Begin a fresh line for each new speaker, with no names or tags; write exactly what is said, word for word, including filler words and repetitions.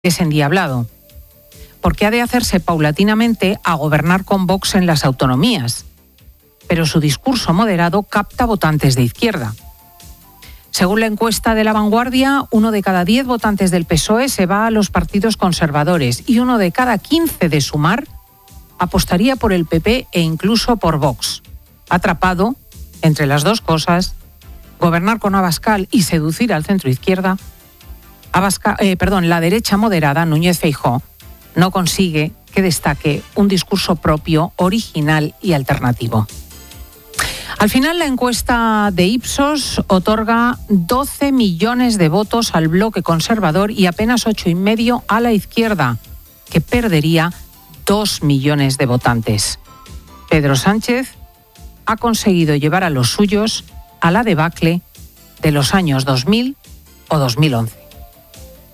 es endiablado, porque ha de hacerse paulatinamente a gobernar con Vox en las autonomías, pero su discurso moderado capta votantes de izquierda. Según la encuesta de La Vanguardia, uno de cada diez votantes del P S O E se va a los partidos conservadores y uno de cada quince de Sumar apostaría por el P P e incluso por Vox. Atrapado entre las dos cosas, gobernar con Abascal y seducir al centro-izquierda, Abascal, eh, perdón, la derecha moderada, Núñez Feijóo, no consigue que destaque un discurso propio, original y alternativo. Al final, la encuesta de Ipsos otorga doce millones de votos al bloque conservador y apenas ocho y medio a la izquierda, que perdería dos millones de votantes. Pedro Sánchez ha conseguido llevar a los suyos a la debacle de los años dos mil o dos mil once.